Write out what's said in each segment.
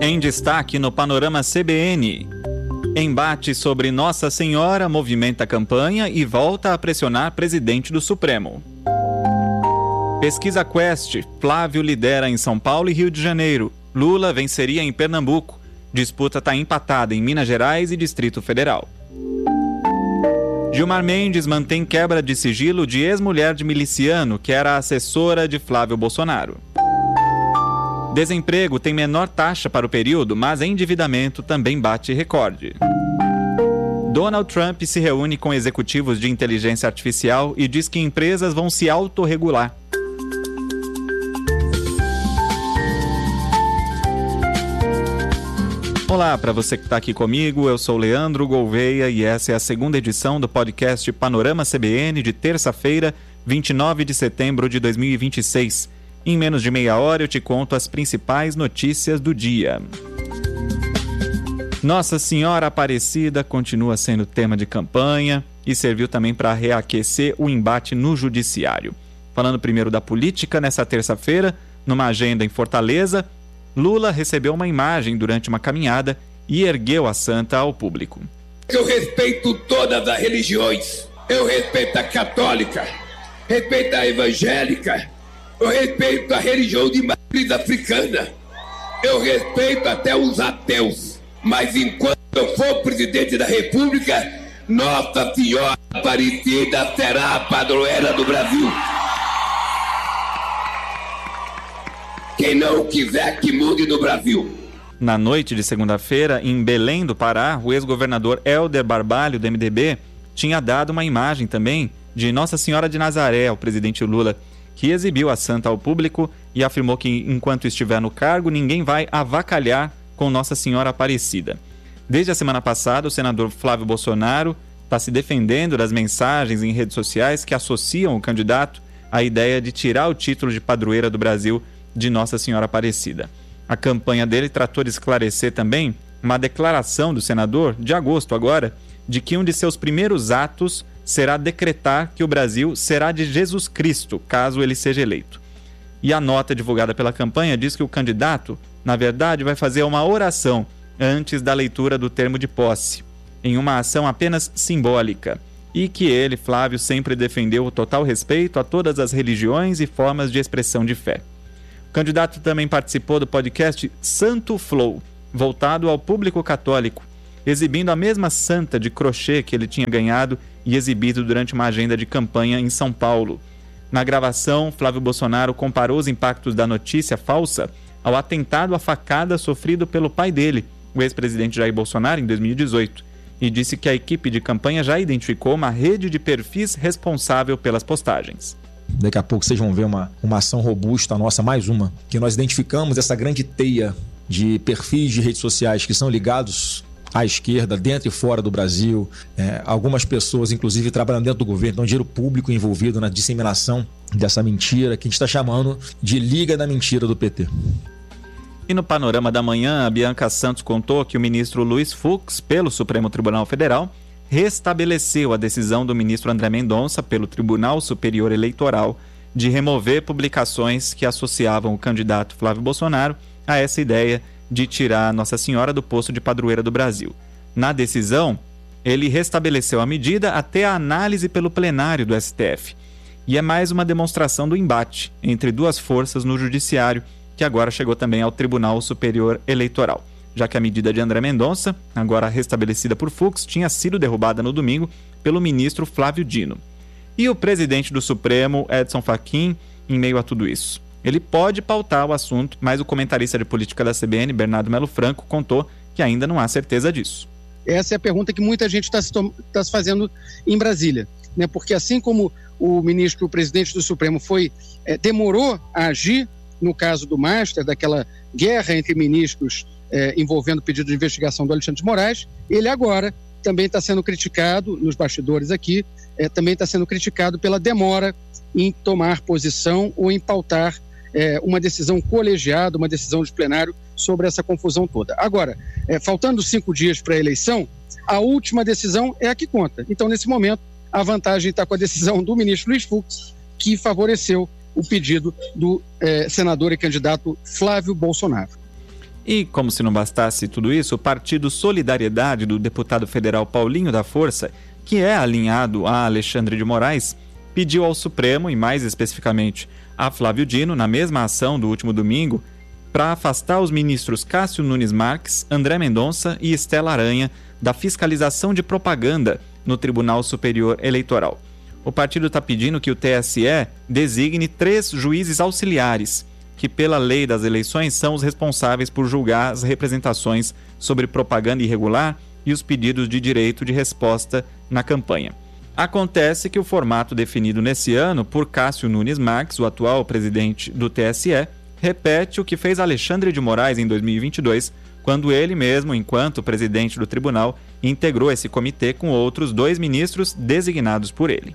Em destaque no Panorama CBN. Embate sobre Nossa Senhora movimenta a campanha e volta a pressionar presidente do Supremo. Pesquisa Quest. Flávio lidera em São Paulo e Rio de Janeiro. Lula venceria em Pernambuco. Disputa está empatada em Minas Gerais e Distrito Federal. Gilmar Mendes mantém quebra de sigilo de ex-mulher de miliciano, que era assessora de Flávio Bolsonaro. Desemprego tem menor taxa para o período, mas endividamento também bate recorde. Donald Trump se reúne com executivos de inteligência artificial e diz que empresas vão se autorregular. Olá, para você que está aqui comigo, eu sou Leandro Gouveia e essa é a segunda edição do podcast Panorama CBN de terça-feira, 29 de setembro de 2026. Em menos de meia hora eu te conto as principais notícias do dia. Nossa Senhora Aparecida continua sendo tema de campanha e serviu também para reaquecer o embate no judiciário. Falando primeiro da política, nessa terça-feira, numa agenda em Fortaleza, Lula recebeu uma imagem durante uma caminhada e ergueu a santa ao público. Eu respeito todas as religiões. Eu respeito a católica, respeito a evangélica, eu respeito a religião de matriz africana, eu respeito até os ateus. Mas enquanto eu for presidente da República, Nossa Senhora Aparecida será a padroeira do Brasil. Quem não quiser que mude no Brasil. Na noite de segunda-feira, em Belém do Pará, o ex-governador Hélder Barbalho, do MDB, tinha dado uma imagem também de Nossa Senhora de Nazaré ao presidente Lula, que exibiu a santa ao público e afirmou que, enquanto estiver no cargo, ninguém vai avacalhar com Nossa Senhora Aparecida. Desde a semana passada, o senador Flávio Bolsonaro está se defendendo das mensagens em redes sociais que associam o candidato à ideia de tirar o título de padroeira do Brasil de Nossa Senhora Aparecida. A campanha dele tratou de esclarecer também uma declaração do senador, de agosto agora, de que um de seus primeiros atos será decretar que o Brasil será de Jesus Cristo, caso ele seja eleito. E a nota divulgada pela campanha diz que o candidato, na verdade, vai fazer uma oração antes da leitura do termo de posse, em uma ação apenas simbólica, e que ele, Flávio, sempre defendeu o total respeito a todas as religiões e formas de expressão de fé. O candidato também participou do podcast Santo Flow, voltado ao público católico, exibindo a mesma santa de crochê que ele tinha ganhado e exibido durante uma agenda de campanha em São Paulo. Na gravação, Flávio Bolsonaro comparou os impactos da notícia falsa ao atentado à facada sofrido pelo pai dele, o ex-presidente Jair Bolsonaro, em 2018, e disse que a equipe de campanha já identificou uma rede de perfis responsável pelas postagens. Daqui a pouco vocês vão ver uma ação robusta nossa, mais uma, que nós identificamos essa grande teia de perfis de redes sociais que são ligados à esquerda, dentro e fora do Brasil. Algumas pessoas, inclusive, trabalhando dentro do governo, então dinheiro público envolvido na disseminação dessa mentira, que a gente está chamando de Liga da Mentira do PT. E no Panorama da Manhã, a Bianca Santos contou que o ministro Luiz Fux, pelo Supremo Tribunal Federal, restabeleceu a decisão do ministro André Mendonça, pelo Tribunal Superior Eleitoral, de remover publicações que associavam o candidato Flávio Bolsonaro a essa ideia de tirar Nossa Senhora do posto de padroeira do Brasil. Na decisão, ele restabeleceu a medida até a análise pelo plenário do STF. E é mais uma demonstração do embate entre duas forças no judiciário, que agora chegou também ao Tribunal Superior Eleitoral, já que a medida de André Mendonça, agora restabelecida por Fux, tinha sido derrubada no domingo pelo ministro Flávio Dino. E o presidente do Supremo, Edson Fachin, em meio a tudo isso? Ele pode pautar o assunto, mas o comentarista de política da CBN, Bernardo Melo Franco, contou que ainda não há certeza disso. Essa é a pergunta que muita gente está se fazendo em Brasília, né? Porque assim como o presidente do Supremo demorou a agir no caso do Master, daquela guerra entre ministros envolvendo o pedido de investigação do Alexandre de Moraes, ele agora também está sendo criticado, nos bastidores aqui, também está sendo criticado pela demora em tomar posição ou em pautar uma decisão colegiada, uma decisão de plenário sobre essa confusão toda. Agora, faltando 5 dias para a eleição, a última decisão é a que conta. Então, nesse momento, a vantagem está com a decisão do ministro Luiz Fux, que favoreceu o pedido do senador e candidato Flávio Bolsonaro. E, como se não bastasse tudo isso, o Partido Solidariedade do deputado federal Paulinho da Força, que é alinhado a Alexandre de Moraes, pediu ao Supremo, e mais especificamente a Flávio Dino, na mesma ação do último domingo, para afastar os ministros Cássio Nunes Marques, André Mendonça e Estela Aranha da fiscalização de propaganda no Tribunal Superior Eleitoral. O partido está pedindo que o TSE designe 3 juízes auxiliares, que pela lei das eleições são os responsáveis por julgar as representações sobre propaganda irregular e os pedidos de direito de resposta na campanha. Acontece que o formato definido nesse ano por Cássio Nunes Marques, o atual presidente do TSE, repete o que fez Alexandre de Moraes em 2022, quando ele mesmo, enquanto presidente do tribunal, integrou esse comitê com outros 2 ministros designados por ele.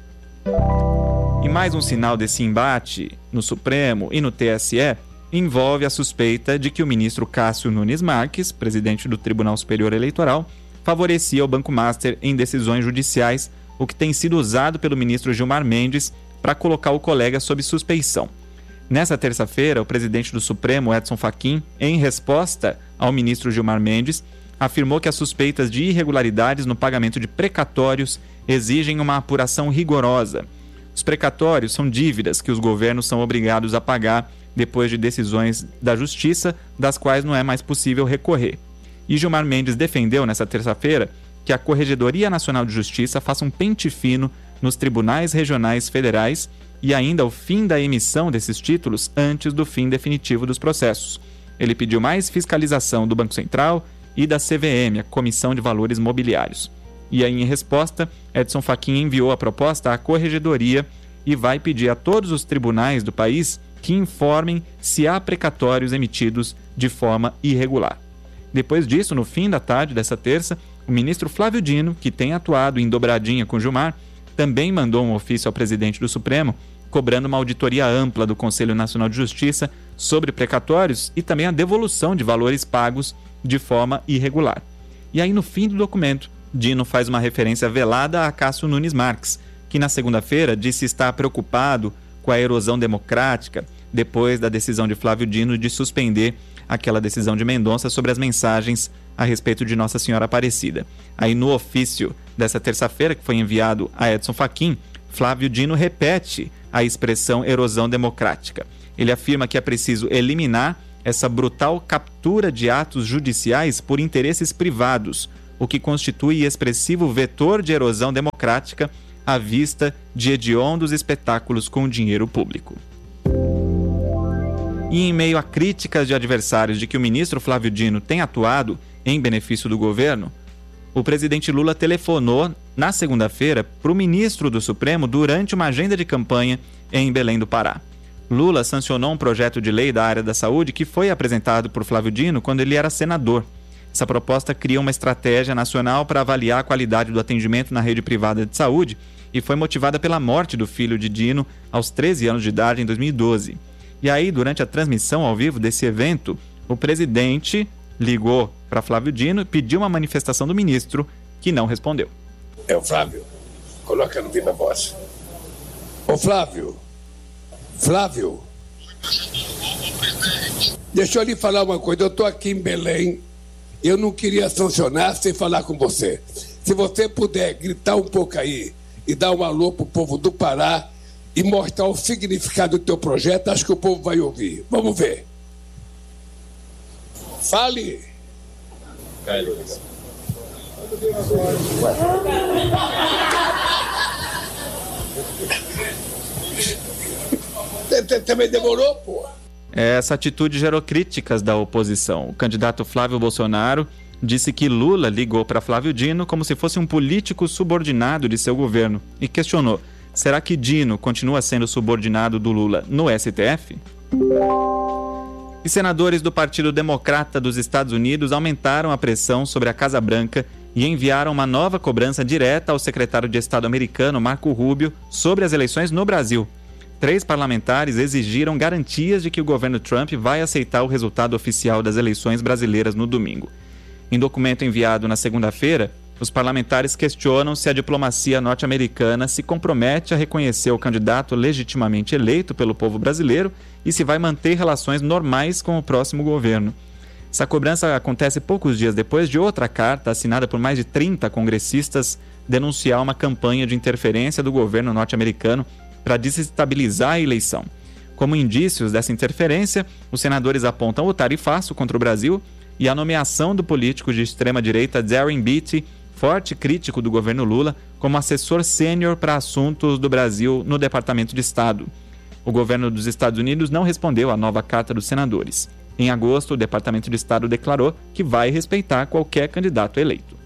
E mais um sinal desse embate no Supremo e no TSE envolve a suspeita de que o ministro Cássio Nunes Marques, presidente do Tribunal Superior Eleitoral, favorecia o Banco Master em decisões judiciais, o que tem sido usado pelo ministro Gilmar Mendes para colocar o colega sob suspeição. Nessa terça-feira, o presidente do Supremo, Edson Fachin, em resposta ao ministro Gilmar Mendes, afirmou que as suspeitas de irregularidades no pagamento de precatórios exigem uma apuração rigorosa. Os precatórios são dívidas que os governos são obrigados a pagar depois de decisões da Justiça, das quais não é mais possível recorrer. E Gilmar Mendes defendeu nessa terça-feira que a Corregedoria Nacional de Justiça faça um pente fino nos tribunais regionais federais e ainda o fim da emissão desses títulos antes do fim definitivo dos processos. Ele pediu mais fiscalização do Banco Central e da CVM, a Comissão de Valores Mobiliários. E aí, em resposta, Edson Fachin enviou a proposta à Corregedoria e vai pedir a todos os tribunais do país que informem se há precatórios emitidos de forma irregular. Depois disso, no fim da tarde dessa terça, o ministro Flávio Dino, que tem atuado em dobradinha com Gilmar, também mandou um ofício ao presidente do Supremo, cobrando uma auditoria ampla do Conselho Nacional de Justiça sobre precatórios e também a devolução de valores pagos de forma irregular. E aí, no fim do documento, Dino faz uma referência velada a Cássio Nunes Marques, que na segunda-feira disse estar preocupado com a erosão democrática depois da decisão de Flávio Dino de suspender aquela decisão de Mendonça sobre as mensagens a respeito de Nossa Senhora Aparecida. Aí, no ofício dessa terça-feira, que foi enviado a Edson Fachin, Flávio Dino repete a expressão erosão democrática. Ele afirma que é preciso eliminar essa brutal captura de atos judiciais por interesses privados, o que constitui expressivo vetor de erosão democrática à vista de hediondos espetáculos com dinheiro público. E em meio a críticas de adversários de que o ministro Flávio Dino tem atuado em benefício do governo, o presidente Lula telefonou na segunda-feira para o ministro do Supremo durante uma agenda de campanha em Belém do Pará. Lula sancionou um projeto de lei da área da saúde que foi apresentado por Flávio Dino quando ele era senador. Essa proposta cria uma estratégia nacional para avaliar a qualidade do atendimento na rede privada de saúde e foi motivada pela morte do filho de Dino aos 13 anos de idade em 2012. E aí, durante a transmissão ao vivo desse evento, o presidente ligou para Flávio Dino e pediu uma manifestação do ministro, que não respondeu. É o Flávio. Coloca no viva voz. Ô Flávio. Flávio. Deixa eu lhe falar uma coisa. Eu estou aqui em Belém. Eu não queria sancionar sem falar com você. Se você puder gritar um pouco aí e dar um alô pro povo do Pará e mostrar o significado do teu projeto, acho que o povo vai ouvir. Vamos ver. Fale. Também demorou, pô. Essa atitude gerou críticas da oposição. O candidato Flávio Bolsonaro disse que Lula ligou para Flávio Dino como se fosse um político subordinado de seu governo e questionou: será que Dino continua sendo subordinado do Lula no STF? E senadores do Partido Democrata dos Estados Unidos aumentaram a pressão sobre a Casa Branca e enviaram uma nova cobrança direta ao secretário de Estado americano, Marco Rubio, sobre as eleições no Brasil. 3 parlamentares exigiram garantias de que o governo Trump vai aceitar o resultado oficial das eleições brasileiras no domingo. Em documento enviado na segunda-feira, os parlamentares questionam se a diplomacia norte-americana se compromete a reconhecer o candidato legitimamente eleito pelo povo brasileiro e se vai manter relações normais com o próximo governo. Essa cobrança acontece poucos dias depois de outra carta assinada por mais de 30 congressistas denunciar uma campanha de interferência do governo norte-americano para desestabilizar a eleição. Como indícios dessa interferência, os senadores apontam o tarifaço contra o Brasil e a nomeação do político de extrema-direita Darren Beattie, forte crítico do governo Lula, como assessor sênior para assuntos do Brasil no Departamento de Estado. O governo dos Estados Unidos não respondeu à nova carta dos senadores. Em agosto, o Departamento de Estado declarou que vai respeitar qualquer candidato eleito.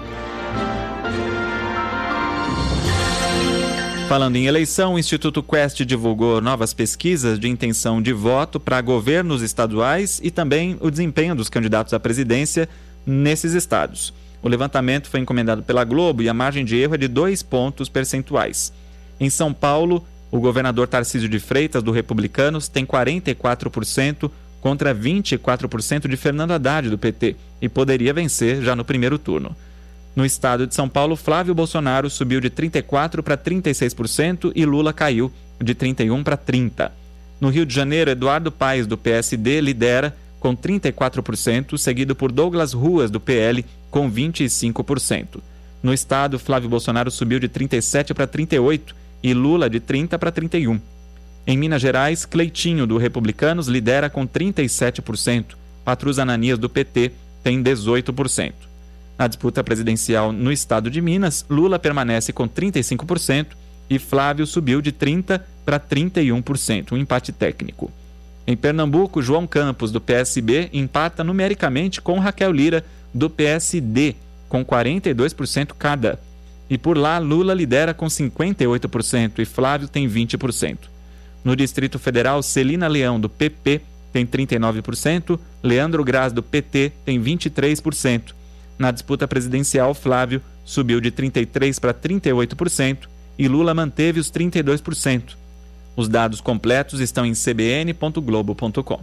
Falando em eleição, o Instituto Quest divulgou novas pesquisas de intenção de voto para governos estaduais e também o desempenho dos candidatos à presidência nesses estados. O levantamento foi encomendado pela Globo e a margem de erro é de 2 pontos percentuais. Em São Paulo, o governador Tarcísio de Freitas, do Republicanos, tem 44% contra 24% de Fernando Haddad, do PT, e poderia vencer já no primeiro turno. No estado de São Paulo, Flávio Bolsonaro subiu de 34% para 36% e Lula caiu de 31% para 30%. No Rio de Janeiro, Eduardo Paes, do PSD, lidera com 34%, seguido por Douglas Ruas, do PL, com 25%. No estado, Flávio Bolsonaro subiu de 37% para 38% e Lula de 30% para 31%. Em Minas Gerais, Cleitinho, do Republicanos, lidera com 37%. Patrus Ananias, do PT, tem 18%. Na disputa presidencial no estado de Minas, Lula permanece com 35% e Flávio subiu de 30% para 31%, um empate técnico. Em Pernambuco, João Campos, do PSB, empata numericamente com Raquel Lira, do PSD, com 42% cada. E por lá, Lula lidera com 58% e Flávio tem 20%. No Distrito Federal, Celina Leão, do PP, tem 39%, Leandro Graz, do PT, tem 23%. Na disputa presidencial, Flávio subiu de 33% para 38% e Lula manteve os 32%. Os dados completos estão em cbn.globo.com.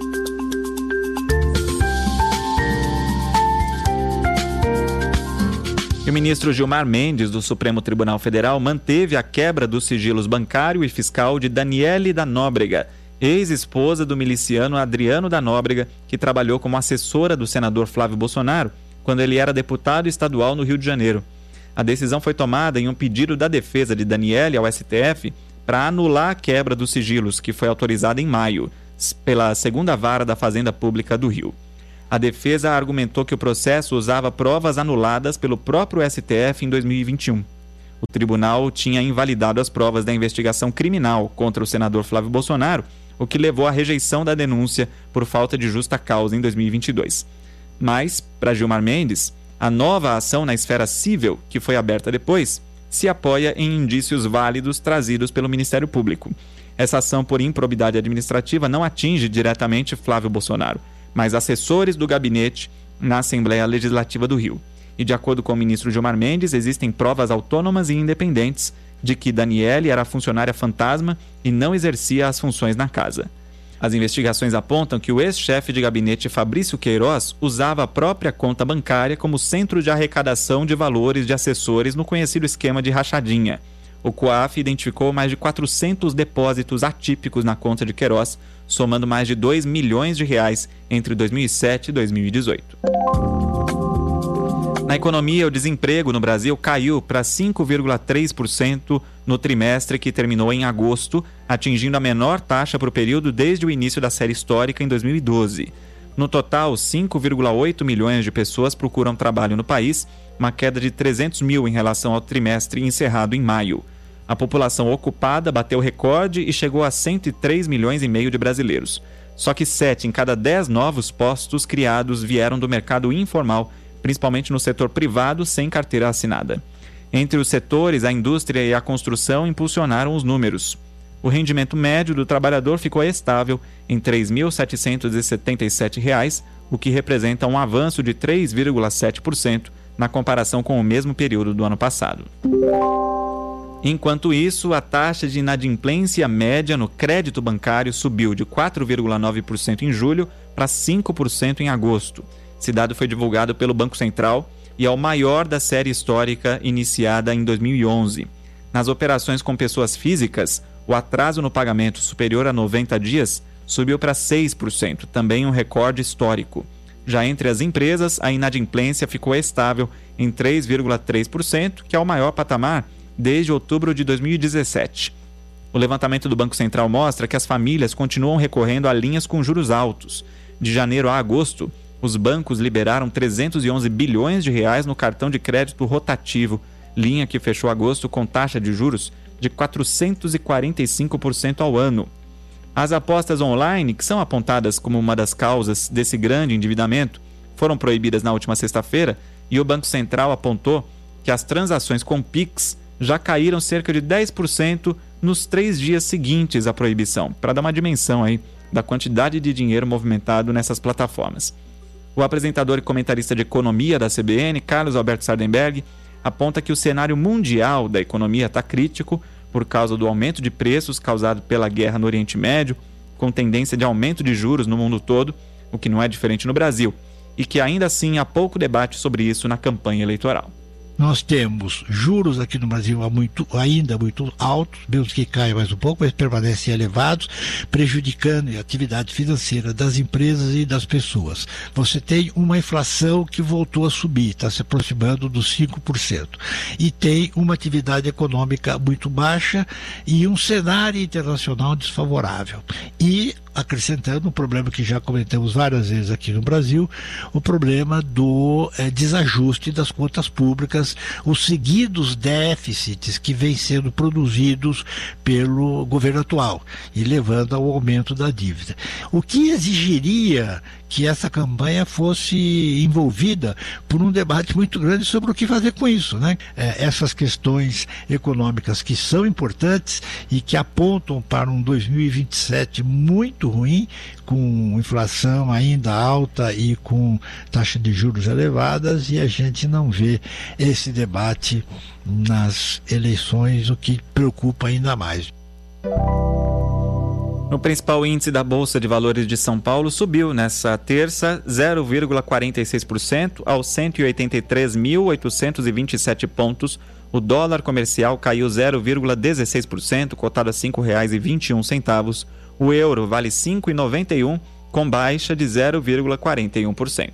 E o ministro Gilmar Mendes, do Supremo Tribunal Federal, manteve a quebra dos sigilos bancário e fiscal de Daniele da Nóbrega, ex-esposa do miliciano Adriano da Nóbrega, que trabalhou como assessora do senador Flávio Bolsonaro quando ele era deputado estadual no Rio de Janeiro. A decisão foi tomada em um pedido da defesa de Daniele ao STF para anular a quebra dos sigilos, que foi autorizada em maio, pela segunda vara da Fazenda Pública do Rio. A defesa argumentou que o processo usava provas anuladas pelo próprio STF em 2021. O tribunal tinha invalidado as provas da investigação criminal contra o senador Flávio Bolsonaro, o que levou à rejeição da denúncia por falta de justa causa em 2022. Mas, para Gilmar Mendes, a nova ação na esfera civil, que foi aberta depois, se apoia em indícios válidos trazidos pelo Ministério Público. Essa ação por improbidade administrativa não atinge diretamente Flávio Bolsonaro, mas assessores do gabinete na Assembleia Legislativa do Rio. E, de acordo com o ministro Gilmar Mendes, existem provas autônomas e independentes de que Daniele era funcionária fantasma e não exercia as funções na casa. As investigações apontam que o ex-chefe de gabinete Fabrício Queiroz usava a própria conta bancária como centro de arrecadação de valores de assessores no conhecido esquema de rachadinha. O COAF identificou mais de 400 depósitos atípicos na conta de Queiroz, somando mais de R$2 milhões entre 2007 e 2018. Na economia, o desemprego no Brasil caiu para 5,3% no trimestre que terminou em agosto, atingindo a menor taxa para o período desde o início da série histórica em 2012. No total, 5,8 milhões de pessoas procuram trabalho no país, uma queda de 300 mil em relação ao trimestre encerrado em maio. A população ocupada bateu recorde e chegou a 103 milhões e meio de brasileiros. Só que 7 em cada 10 novos postos criados vieram do mercado informal, principalmente no setor privado sem carteira assinada. Entre os setores, a indústria e a construção impulsionaram os números. O rendimento médio do trabalhador ficou estável em R$ 3.777, o que representa um avanço de 3,7% na comparação com o mesmo período do ano passado. Enquanto isso, a taxa de inadimplência média no crédito bancário subiu de 4,9% em julho para 5% em agosto. Esse dado foi divulgado pelo Banco Central e é o maior da série histórica iniciada em 2011. Nas operações com pessoas físicas, o atraso no pagamento superior a 90 dias subiu para 6%, também um recorde histórico. Já entre as empresas, a inadimplência ficou estável em 3,3%, que é o maior patamar desde outubro de 2017. O levantamento do Banco Central mostra que as famílias continuam recorrendo a linhas com juros altos. De janeiro a agosto, os bancos liberaram 311 bilhões de reais no cartão de crédito rotativo, linha que fechou agosto com taxa de juros de 445% ao ano. As apostas online, que são apontadas como uma das causas desse grande endividamento, foram proibidas na última sexta-feira e o Banco Central apontou que as transações com Pix já caíram cerca de 10% nos 3 dias seguintes à proibição, para dar uma dimensão aí da quantidade de dinheiro movimentado nessas plataformas. O apresentador e comentarista de economia da CBN, Carlos Alberto Sardenberg, aponta que o cenário mundial da economia está crítico por causa do aumento de preços causado pela guerra no Oriente Médio, com tendência de aumento de juros no mundo todo, o que não é diferente no Brasil, e que ainda assim há pouco debate sobre isso na campanha eleitoral. Nós temos juros aqui no Brasil ainda muito altos, mesmo que caia mais um pouco, mas permanecem elevados, prejudicando a atividade financeira das empresas e das pessoas. Você tem uma inflação que voltou a subir, está se aproximando dos 5%. E tem uma atividade econômica muito baixa e um cenário internacional desfavorável. E acrescentando um problema que já comentamos várias vezes aqui no Brasil, o problema do desajuste das contas públicas, os seguidos déficits que vêm sendo produzidos pelo governo atual e levando ao aumento da dívida. O que exigiria que essa campanha fosse envolvida por um debate muito grande sobre o que fazer com isso, né? Essas questões econômicas que são importantes e que apontam para um 2027 muito ruim, com inflação ainda alta e com taxa de juros elevadas, e a gente não vê esse debate nas eleições, o que preocupa ainda mais. No principal índice da Bolsa de Valores de São Paulo, subiu nessa terça 0,46% aos 183.827 pontos. O dólar comercial caiu 0,16%, cotado a R$ 5,21. O euro vale R$ 5,91, com baixa de 0,41%.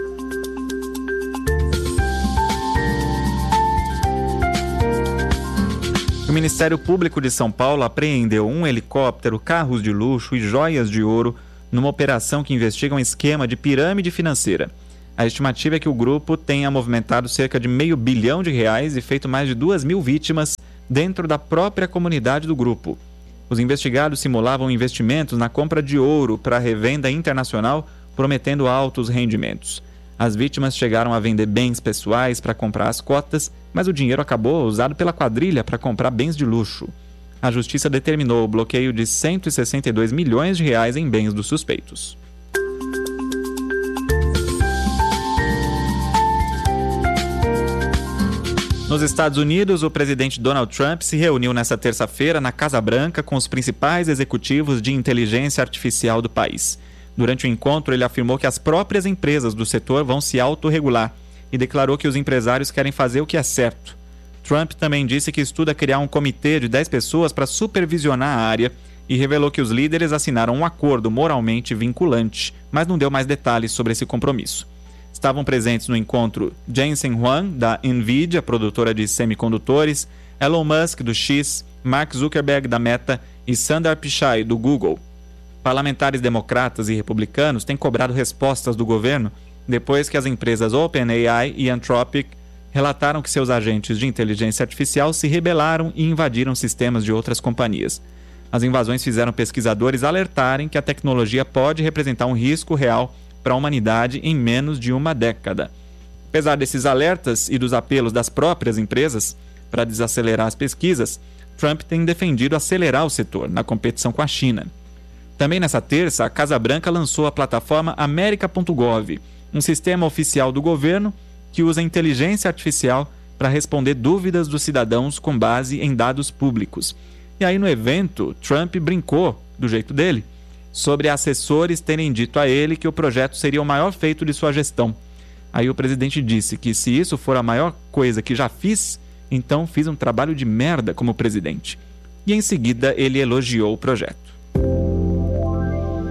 O Ministério Público de São Paulo apreendeu um helicóptero, carros de luxo e joias de ouro numa operação que investiga um esquema de pirâmide financeira. A estimativa é que o grupo tenha movimentado cerca de R$500 bilhão e feito mais de 2.000 vítimas dentro da própria comunidade do grupo. Os investigados simulavam investimentos na compra de ouro para revenda internacional, prometendo altos rendimentos. As vítimas chegaram a vender bens pessoais para comprar as cotas, mas o dinheiro acabou usado pela quadrilha para comprar bens de luxo. A justiça determinou o bloqueio de R$162 milhões em bens dos suspeitos. Nos Estados Unidos, o presidente Donald Trump se reuniu nesta terça-feira na Casa Branca com os principais executivos de inteligência artificial do país. Durante o encontro, ele afirmou que as próprias empresas do setor vão se autorregular e declarou que os empresários querem fazer o que é certo. Trump também disse que estuda criar um comitê de 10 pessoas para supervisionar a área e revelou que os líderes assinaram um acordo moralmente vinculante, mas não deu mais detalhes sobre esse compromisso. Estavam presentes no encontro Jensen Huang, da Nvidia, produtora de semicondutores, Elon Musk, do X, Mark Zuckerberg, da Meta e Sundar Pichai, do Google. Parlamentares democratas e republicanos têm cobrado respostas do governo depois que as empresas OpenAI e Anthropic relataram que seus agentes de inteligência artificial se rebelaram e invadiram sistemas de outras companhias. As invasões fizeram pesquisadores alertarem que a tecnologia pode representar um risco real para a humanidade em menos de uma década. Apesar desses alertas e dos apelos das próprias empresas para desacelerar as pesquisas, Trump tem defendido acelerar o setor na competição com a China. Também nessa terça, a Casa Branca lançou a plataforma America.gov, um sistema oficial do governo que usa inteligência artificial para responder dúvidas dos cidadãos com base em dados públicos. E aí no evento, Trump brincou, do jeito dele, sobre assessores terem dito a ele que o projeto seria o maior feito de sua gestão. Aí o presidente disse que se isso for a maior coisa que já fiz, então fiz um trabalho de merda como presidente. E em seguida ele elogiou o projeto.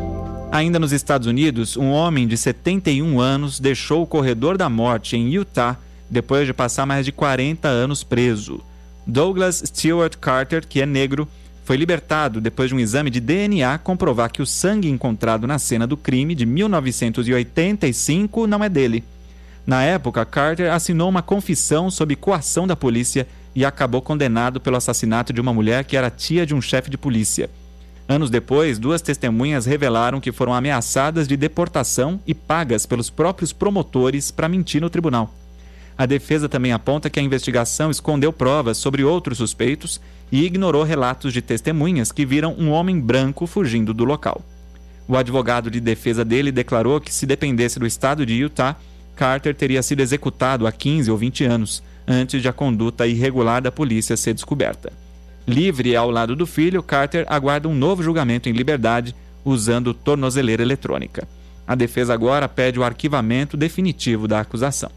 Ainda nos Estados Unidos, um homem de 71 anos deixou o corredor da morte em Utah depois de passar mais de 40 anos preso. Douglas Stewart Carter, que é negro, foi libertado depois de um exame de DNA comprovar que o sangue encontrado na cena do crime de 1985 não é dele. Na época, Carter assinou uma confissão sob coação da polícia e acabou condenado pelo assassinato de uma mulher que era tia de um chefe de polícia. Anos depois, 2 testemunhas revelaram que foram ameaçadas de deportação e pagas pelos próprios promotores para mentir no tribunal. A defesa também aponta que a investigação escondeu provas sobre outros suspeitos e ignorou relatos de testemunhas que viram um homem branco fugindo do local. O advogado de defesa dele declarou que, se dependesse do estado de Utah, Carter teria sido executado há 15 ou 20 anos, antes de a conduta irregular da polícia ser descoberta. Livre ao lado do filho, Carter aguarda um novo julgamento em liberdade usando tornozeleira eletrônica. A defesa agora pede o arquivamento definitivo da acusação.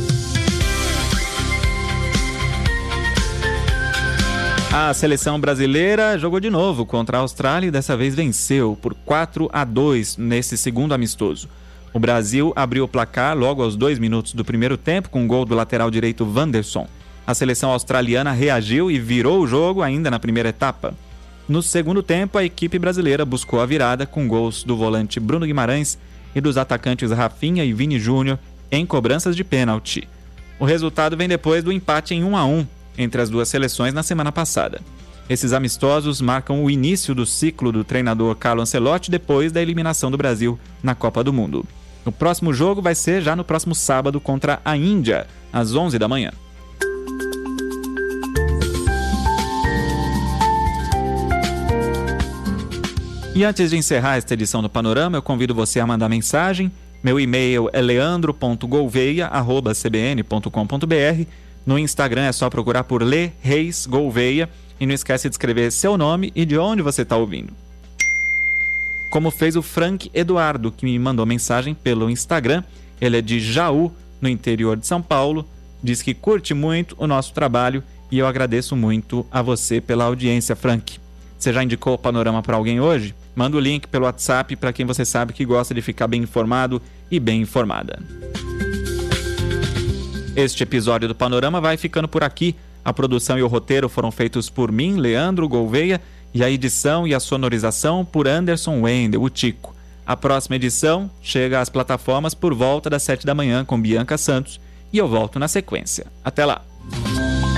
A seleção brasileira jogou de novo contra a Austrália e dessa vez venceu por 4-2 nesse segundo amistoso. O Brasil abriu o placar logo aos 2 minutos do primeiro tempo com um gol do lateral direito Wanderson. A seleção australiana reagiu e virou o jogo ainda na primeira etapa. No segundo tempo, a equipe brasileira buscou a virada com gols do volante Bruno Guimarães e dos atacantes Rafinha e Vini Júnior em cobranças de pênalti. O resultado vem depois do empate em 1-1 entre as duas seleções na semana passada. Esses amistosos marcam o início do ciclo do treinador Carlo Ancelotti depois da eliminação do Brasil na Copa do Mundo. O próximo jogo vai ser já no próximo sábado contra a Índia, às 11 da manhã. E antes de encerrar esta edição do Panorama, eu convido você a mandar mensagem. Meu e-mail é leandro.gouveia@cbn.com.br. No Instagram é só procurar por Lê Reis Gouveia e não esquece de escrever seu nome e de onde você está ouvindo. Como fez o Frank Eduardo, que me mandou mensagem pelo Instagram. Ele é de Jaú, no interior de São Paulo. Diz que curte muito o nosso trabalho e eu agradeço muito a você pela audiência, Frank. Você já indicou o Panorama para alguém hoje? Manda o link pelo WhatsApp para quem você sabe que gosta de ficar bem informado e bem informada. Este episódio do Panorama vai ficando por aqui. A produção e o roteiro foram feitos por mim, Leandro Gouveia, e a edição e a sonorização por Anderson Wendel, o Tico. A próxima edição chega às plataformas por volta das 7 da manhã com Bianca Santos e eu volto na sequência. Até lá!